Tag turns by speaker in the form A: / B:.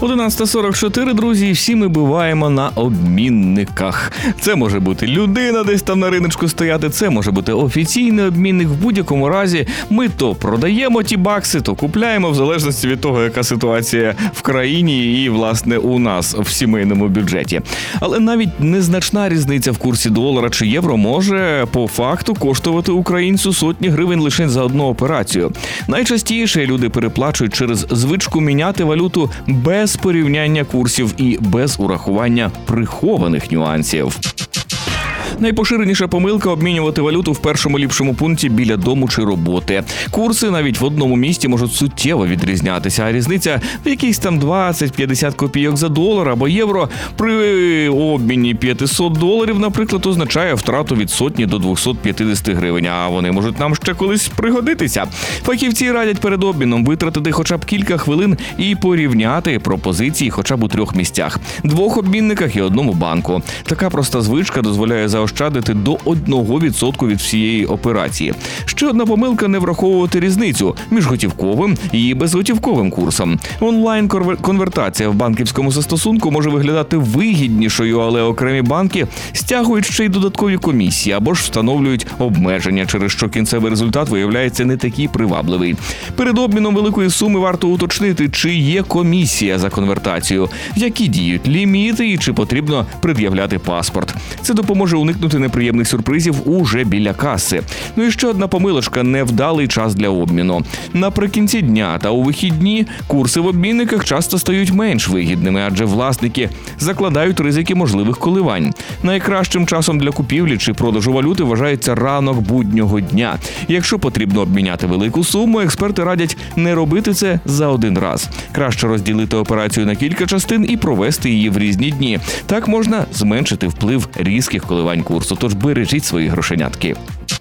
A: 11:44, друзі, і всі ми буваємо на обмінниках. Це може бути людина десь там на риночку стояти, це може бути офіційний обмінник. В будь-якому разі ми то продаємо ті бакси, то купляємо, в залежності від того, яка ситуація в країні і, власне, у нас в сімейному бюджеті. Але навіть незначна різниця в курсі долара чи євро може по факту коштувати українцю сотні гривень лише за одну операцію. Найчастіше люди переплачують через звичку міняти валюту без порівняння курсів і без урахування прихованих нюансів. Найпоширеніша помилка – обмінювати валюту в першому ліпшому пункті біля дому чи роботи. Курси навіть в одному місті можуть суттєво відрізнятися, а різниця в якісь там 20-50 копійок за долар або євро при обміні $500, наприклад, означає втрату від сотні до 250 гривень, а вони можуть нам ще колись пригодитися. Фахівці радять перед обміном витратити хоча б кілька хвилин і порівняти пропозиції хоча б у 3 місцях – 2 обмінниках і 1 банку. Така проста звичка дозволяє заощадити до 1% від всієї операції. Ще одна помилка – не враховувати різницю між готівковим і безготівковим курсом. Онлайн-конвертація в банківському застосунку може виглядати вигіднішою, але окремі банки стягують ще й додаткові комісії або ж встановлюють обмеження, через що кінцевий результат виявляється не такий привабливий. Перед обміном великої суми варто уточнити, чи є комісія за конвертацію, які діють ліміти і чи потрібно пред'являти паспорт. Це допоможе уникнути неприємних сюрпризів уже біля каси. Ну і ще одна помилочка – невдалий час для обміну. Наприкінці дня та у вихідні курси в обмінниках часто стають менш вигідними, адже власники закладають ризики можливих коливань. Найкращим часом для купівлі чи продажу валюти вважається ранок буднього дня. Якщо потрібно обміняти велику суму, експерти радять не робити це за один раз. Краще розділити операцію на кілька частин і провести її в різні дні. Так можна зменшити вплив різких коливань курсу, тож бережіть свої грошенятки.